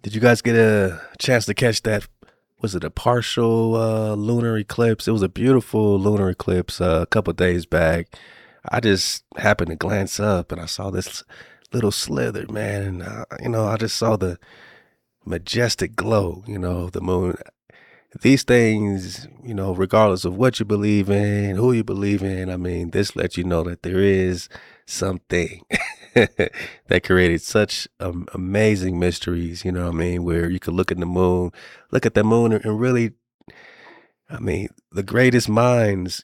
Did you guys get a chance to catch that? Was it a partial lunar eclipse? It was a beautiful lunar eclipse a couple days back. I just happened to glance up and I saw this little slither, man. And, I just saw the majestic glow, of the moon. These things, regardless of what you believe in, who you believe in, I mean, this lets you know that there is something that created such amazing mysteries, where you could look at the moon and really, I mean, the greatest minds,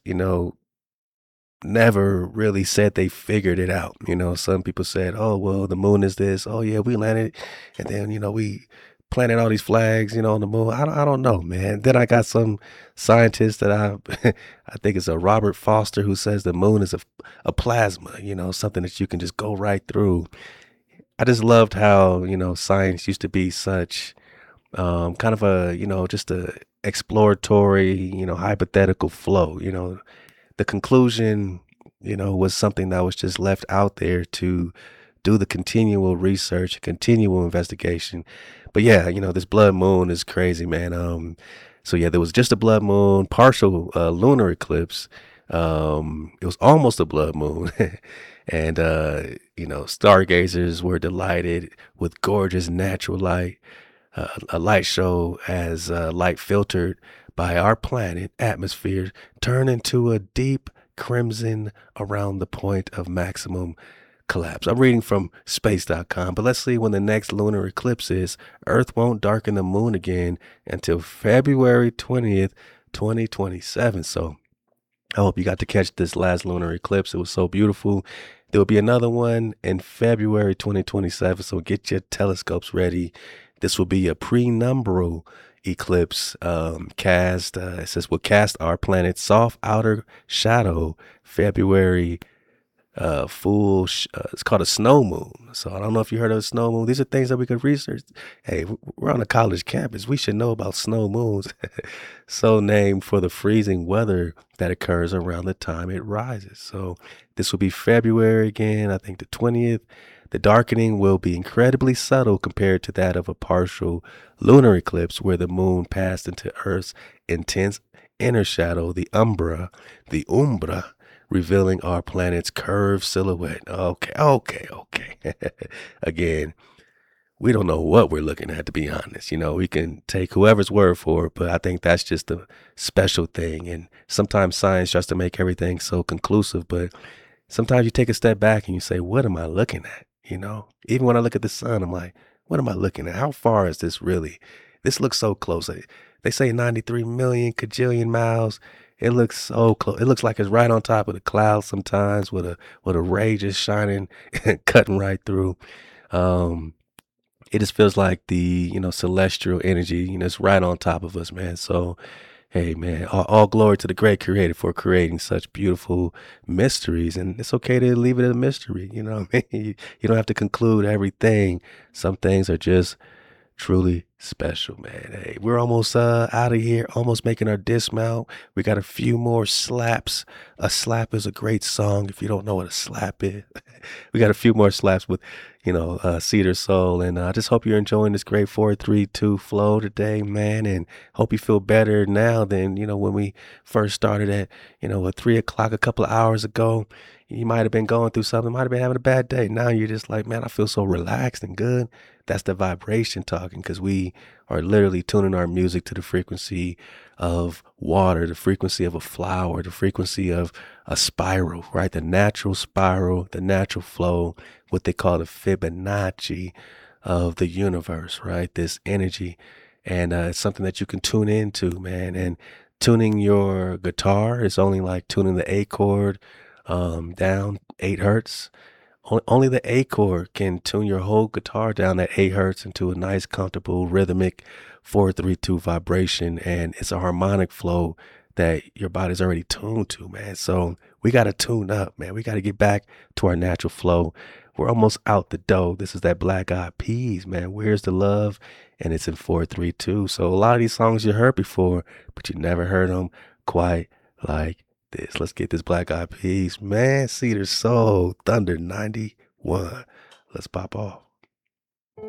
never really said they figured it out. Some people said, oh, well, the moon is this. Oh, yeah, we landed. And then, we planted all these flags, on the moon. I don't know, man. Then I got some scientist that I think it's a Robert Foster who says the moon is a plasma, something that you can just go right through. I just loved how, science used to be such kind of a, just a exploratory, hypothetical flow. The conclusion, was something that was just left out there to do the continual research, continual investigation. But yeah, this blood moon is crazy, man. So yeah, there was just a blood moon, partial lunar eclipse. It was almost a blood moon. And stargazers were delighted with gorgeous natural light. A light show as light filtered by our planet atmosphere turned into a deep crimson around the point of maximum collapse. I'm reading from space.com, but let's see when the next lunar eclipse is. Earth won't darken the moon again until February 20th, 2027. So I hope you got to catch this last lunar eclipse. It was so beautiful. There will be another one in February 2027. So get your telescopes ready. This will be a prenumbral eclipse cast. It says will cast our planet's soft outer shadow February it's called a snow moon. So I don't know if you heard of a snow moon. These are things that we could research. Hey, we're on a college campus. We should know about snow moons. So named for the freezing weather that occurs around the time it rises. So this will be February again, I think the 20th. The darkening will be incredibly subtle compared to that of a partial lunar eclipse where the moon passed into Earth's intense inner shadow, the umbra, revealing our planet's curved silhouette. Okay. Again, we don't know what we're looking at, to be honest. We can take whoever's word for it, but I think that's just a special thing. And sometimes science tries to make everything so conclusive, but sometimes you take a step back and you say, what am I looking at? Even when I look at the sun, I'm like, what am I looking at? How far is this really? This looks so close. They say 93 million kajillion miles. It looks so close. It looks like it's right on top of the clouds sometimes with a ray just shining, cutting right through. It just feels like the, celestial energy, it's right on top of us, man. So, hey, man, all glory to the great creator for creating such beautiful mysteries. And it's okay to leave it a mystery. You know what I mean? You don't have to conclude everything. Some things are just truly special, man. Hey, we're almost out of here, almost making our dismount. We got a few more slaps. A slap is a great song if you don't know what a slap is. We got a few more slaps with, Cedar Soul. And I just hope you're enjoying this great 4-3-2 flow today, man. And hope you feel better now than, when we first started at, at 3 o'clock a couple of hours ago. You might have been going through something, might have been having a bad day. Now you're just like, man, I feel so relaxed and good. That's the vibration talking, because we are literally tuning our music to the frequency of water, the frequency of a flower, the frequency of a spiral, right? The natural spiral, the natural flow, what they call the Fibonacci of the universe, right? This energy. And it's something that you can tune into, man. And tuning your guitar is only like tuning the A chord down 8 hertz. Only the A chord can tune your whole guitar down at 8 hertz into a nice, comfortable, rhythmic 4-3-2 vibration. And it's a harmonic flow that your body's already tuned to, man. So we got to tune up, man. We got to get back to our natural flow. We're almost out the door. This is that Black Eyed Peas, man. Where's the love? And it's in 4-3-2. So a lot of these songs you heard before, but you never heard them quite like this. Let's get this Black Eyed Peas, man. Cedar Soul, Thunder 91. Let's pop off.